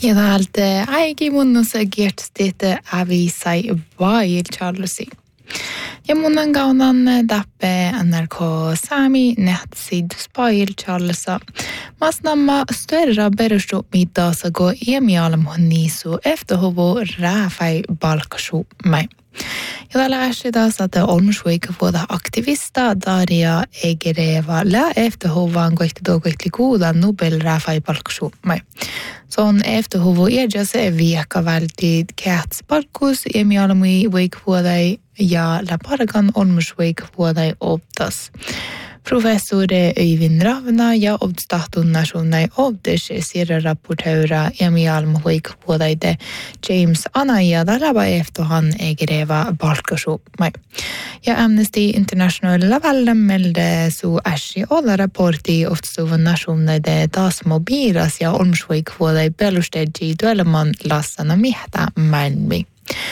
Ja täältä äikin munnossa kiertsteitä avisai vailchallusi. Ja munnan kaunan tappe NRK Sami netsid vailchallusa. Masnamma störra perustu mittaassa go emialmuhon niisu efterhovo rääfäi balkasu mai. Ja tällä taas, että olmusvoika vuoda aktivista Daria Egereva lää efterhovaan kohti toikohtli kuudan Nobel rääfäi balkasu mai. Se on efterhovo edja se viekka välti kähts palkus emialmui voikvuodai ja läparkan olmusvoikvuodai optas. Professori Øyvind Ravna ja obstahtunnasunai obdes sirrapportöra emialmuvoikvuodaide James Anaja dalaba efterhan egereva balkasumai. Ja Amnesty International lavalla melde su äsi olla rapporti oftsuvan nasunnaide taas mobiilas ja olmusvoikvuodai pelustedji dueleman lassana mihta malmi.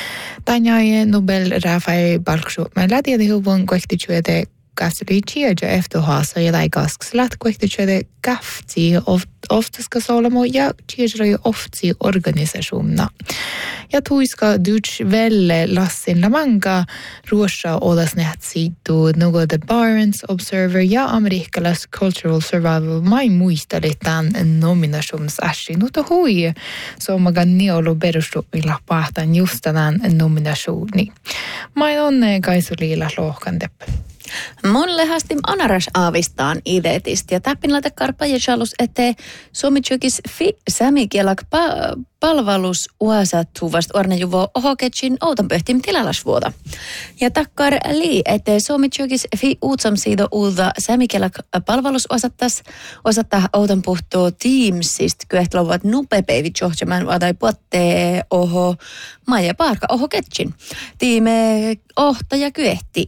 Tänjäi Nobel rääfäi balkasumai lätiedi huvun kohtityöde Kasricia ja efterhasa ja laikaskslat kohtityöde kafti oftaska solamo ja tiedroi oftsi organisationna. Ja tuiska Dutch Welle lassin lamanga ruossa olas nähtsiittu nugo The Barents Observer ja amerikkalas Cultural Survival mai muistalitaan nominationsassi. Mutta hui, sommagan niolo perustumilla pahtan justanaan nominationi. Mai onne kaisuliilla lohkanteppä. Monle hastim anaras aavistaan idetist ja täppinlaita karpa ja chalus ette suomitsukis fi samikielak palvelus uasatuvast ornejuvo ohoketsin outanpöhtim tilalasvuoda. Ja takkar lii ette suomitsukis fi uutsamsiido uuda samikielak palvelus osattaa outanpuhtoa Teamsist kyehtlovat nupepeivi johtamaan vadai puottee oho maja parka ohoketsin. Tiime ohtaja kyehti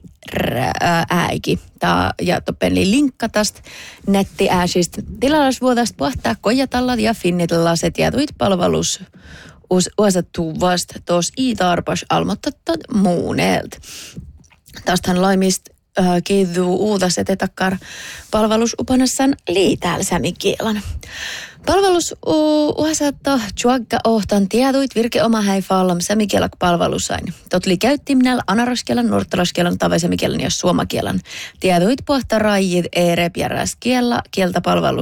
äiki. Ja toppeli linkkatast nettiääsistä tilalasvuodasta puhtaa kojatallat ja finnitlaset ja tuit palvelus uosattu vasta tos i-tarpas almottatta muuneelt. Tästähän laimista kiituu uudas etetakkar palvelusupanassan liitäällä sämikielan. Palvelus uhasatta juagga ohtan tieduit virke oma häifallam sämikielak palvelusain. Totli käyttimnäl anaraskielan, nortalaskielan, tavaisämikielan ja suomakielan. Tieduit pohta rajit erep ja räskiellä kieltä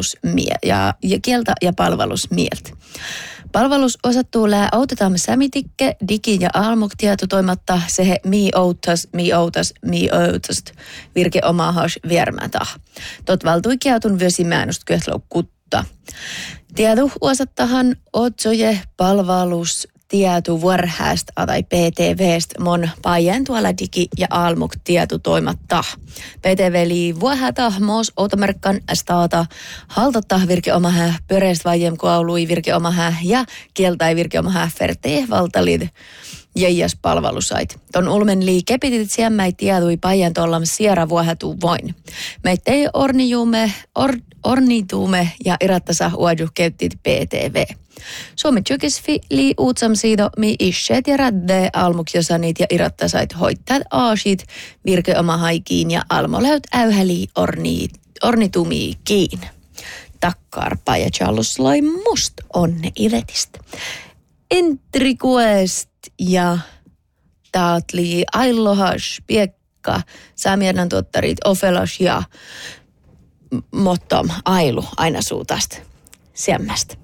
ja palvelusmielt. Palvelus osattuu lää autetaan sämitikke, digi ja almuk tieto toimatta sehe mi outas virke omahas viermätä. Tot valtui kietun vyösimäänust kyhtlou kutta. Tiedu osattahan otsoje palvelus tietu vuorhästä tai PTVstä mon paien tuolla digi ja almuk tietu toimatta. PTV lii vuohätä moos automerkkan staata haltatta virke omahä pöreist vajem koului virke omahä ja kieltäi virke omahä ferte valtalid jäijäs palvelusait. Ton ulmen lii kepitit siemmäi tiedui paien tollam siera vuohätuu voin. Meittei ornituume ja irattasa uadu käyttit PTV. Suomi tjukisfi lii uutsamsiido mi isseet ja rädde almukjosanit ja irattasait hoittaat aasit virke oma haikiin ja almoläyt äyhäli ornitumiikiin. Takkar ja challuslai must onne iretistä. Entrikuest ja taatli ailohas piekka saamiernan tuottarit ofelas ja mottom ailu aina suutast siemmästä.